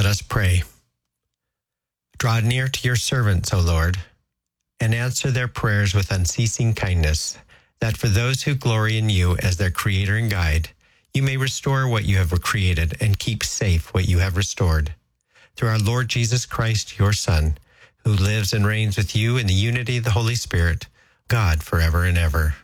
Let us pray. Draw near to your servants, O Lord, and answer their prayers with unceasing kindness, that for those who glory in you as their creator and guide, you may restore what you have created and keep safe what you have restored. Through our Lord Jesus Christ, your Son, who lives and reigns with you in the unity of the Holy Spirit, God forever and ever.